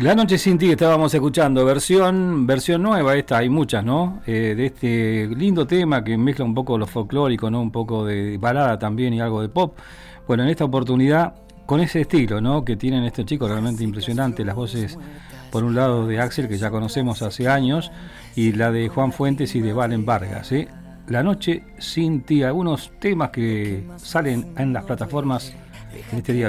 La noche sin ti estábamos escuchando, versión nueva esta, hay muchas, ¿no? De este lindo tema que mezcla un poco lo folclórico, ¿no? Un poco de balada también y algo de pop. Bueno, en esta oportunidad, con ese estilo, ¿no? Que tienen estos chicos, realmente impresionante. Las voces, por un lado, de Axel, que ya conocemos hace años, y la de Juan Fuentes y de Valen Vargas, ¿eh? La noche sin ti, algunos temas que salen en las plataformas en este día.